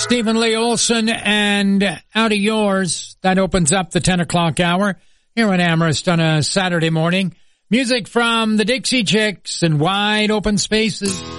Stephen Lee Olson and Out of Yours. That opens up the 10 o'clock hour here in Amherst on a Saturday morning. Music from the Dixie Chicks and Wide Open Spaces.